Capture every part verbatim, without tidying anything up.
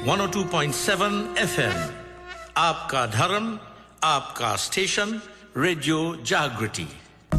one oh two point seven F M. Aapka Dharam, Aapka Station, Radio Jagriti.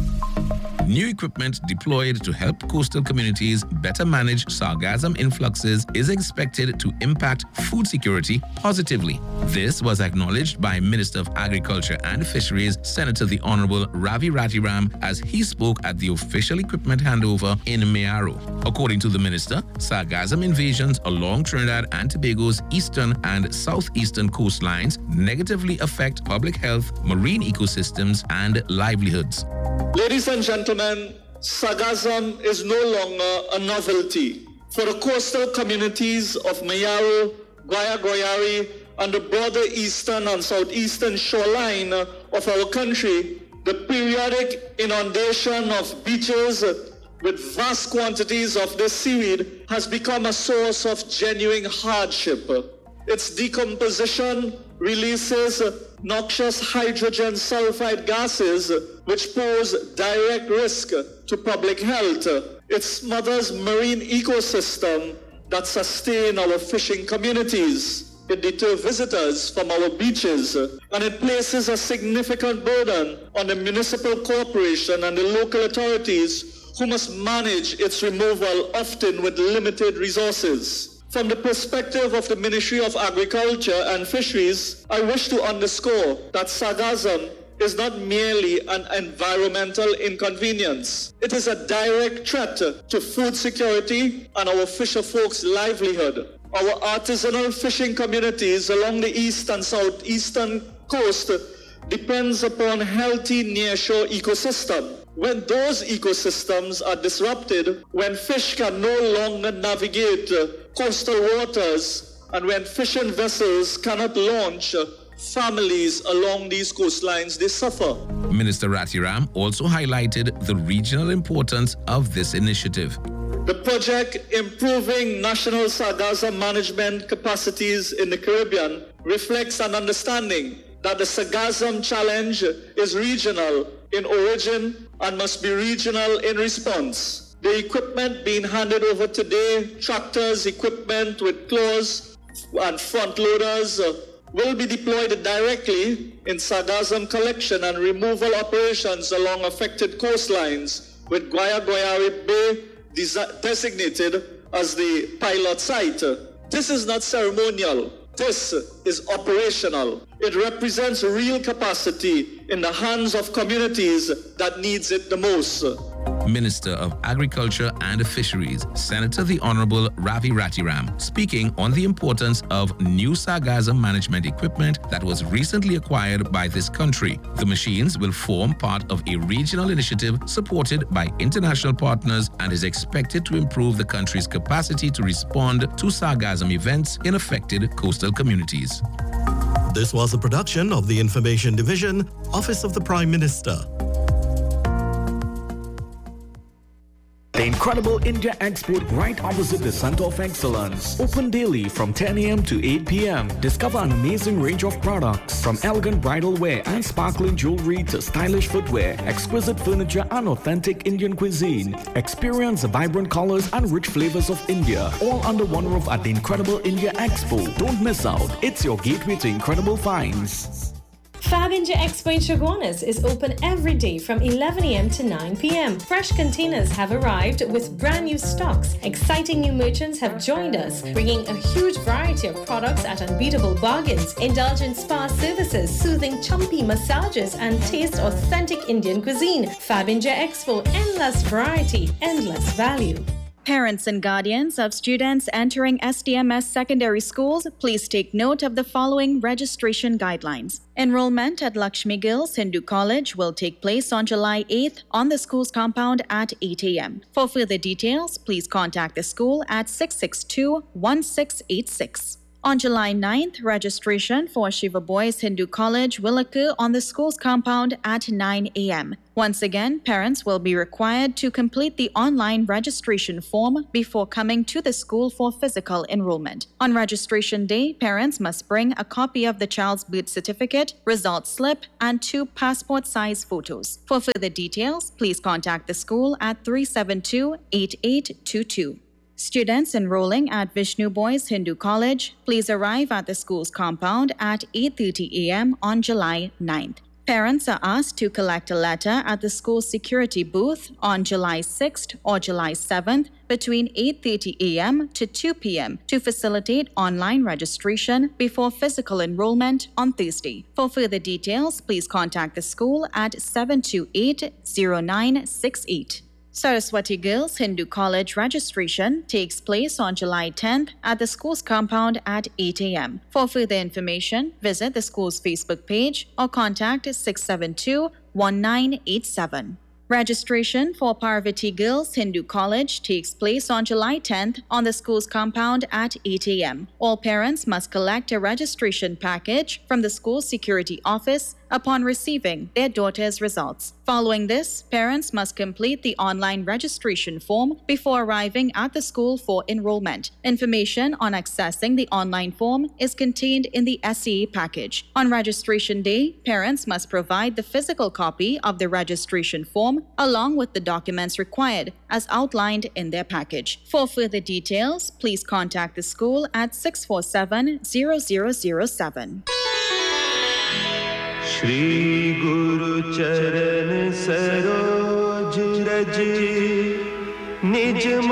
New equipment deployed to help coastal communities better manage sargassum influxes is expected to impact food security positively. This was acknowledged by Minister of Agriculture and Fisheries, Senator the Honorable Ravi Ratiram, as he spoke at the official equipment handover in Mayaro. According to the minister, sargassum invasions along Trinidad and Tobago's eastern and southeastern coastlines negatively affect public health, marine ecosystems, and livelihoods. Ladies and gentlemen, sargassum is no longer a novelty. For the coastal communities of Mayaro, Guaya-Guayari, and the broader eastern and southeastern shoreline of our country, the periodic inundation of beaches with vast quantities of this seaweed has become a source of genuine hardship. Its decomposition releases noxious hydrogen sulfide gases which pose direct risk to public health. It smothers marine ecosystem that sustain our fishing communities. It deters visitors from our beaches, and it places a significant burden on the municipal corporation and the local authorities who must manage its removal, often with limited resources. From the perspective of the Ministry of Agriculture and Fisheries, I wish to underscore that sargassum is not merely an environmental inconvenience. It is a direct threat to food security and our fisher folks' livelihood. Our artisanal fishing communities along the east and southeastern coast depends upon healthy nearshore ecosystem. When those ecosystems are disrupted, when fish can no longer navigate coastal waters, and when fishing vessels cannot launch, families along these coastlines, they suffer. Minister Ratiram also highlighted the regional importance of this initiative. The project Improving National Sargassum Management Capacities in the Caribbean reflects an understanding that the sargassum challenge is regional in origin and must be regional in response. The equipment being handed over today, tractors, equipment with claws and front loaders, uh, will be deployed directly in sargassum collection and removal operations along affected coastlines, with Guaya-Guayari Bay desi- designated as the pilot site. This is not ceremonial. This is operational. It represents real capacity in the hands of communities that needs it the most. Minister of Agriculture and Fisheries, Senator the Honorable Ravi Ratiram, speaking on the importance of new sargassum management equipment that was recently acquired by this country. The machines will form part of a regional initiative supported by international partners and is expected to improve the country's capacity to respond to sargassum events in affected coastal communities. This was a production of the Information Division, Office of the Prime Minister. The incredible India Expo right opposite the Center of Excellence. Open daily from ten a.m. to eight p.m. Discover an amazing range of products from elegant bridal wear and sparkling jewelry to stylish footwear, exquisite furniture and authentic Indian cuisine. Experience the vibrant colors and rich flavors of India, all under one roof at the incredible India Expo. Don't miss out. It's your gateway to incredible finds. Fab India Expo in Chaguanas is open every day from eleven a.m. to nine p.m. Fresh containers have arrived with brand new stocks. Exciting new merchants have joined us, bringing a huge variety of products at unbeatable bargains. Indulge in spa services, soothing chumpy massages, and taste authentic Indian cuisine. Fab India Expo, endless variety, endless value. Parents and guardians of students entering S D M S secondary schools, please take note of the following registration guidelines. Enrollment at Lakshmi Girls Hindu College will take place on July eighth on the school's compound at eight a.m. For further details, please contact the school at six six two, one six eight six. On July ninth, registration for Shiva Boys Hindu College will occur on the school's compound at nine a.m. Once again, parents will be required to complete the online registration form before coming to the school for physical enrollment. On registration day, parents must bring a copy of the child's birth certificate, result slip, and two passport-size photos. For further details, please contact the school at three seven two, eight eight two two. Students enrolling at Vishnu Boys Hindu College, please arrive at the school's compound at eight thirty a.m. on July ninth. Parents are asked to collect a letter at the school's security booth on July sixth or July seventh between eight thirty a.m. to two p.m. to facilitate online registration before physical enrollment on Thursday. For further details, please contact the school at seven two eight, zero nine six eight. Saraswati Girls Hindu College registration takes place on July tenth at the school's compound at eight a.m. For further information, visit the school's Facebook page or contact six seven two, one nine eight seven. Registration for Parvati Girls Hindu College takes place on July tenth on the school's compound at eight a.m. All parents must collect a registration package from the school's security office upon receiving their daughter's results. Following this, parents must complete the online registration form before arriving at the school for enrollment. Information on accessing the online form is contained in the S E A package. On registration day, parents must provide the physical copy of the registration form along with the documents required as outlined in their package. For further details, please contact the school at six four seven, zero zero zero seven. Shri गुरु चरण सरोज रज निज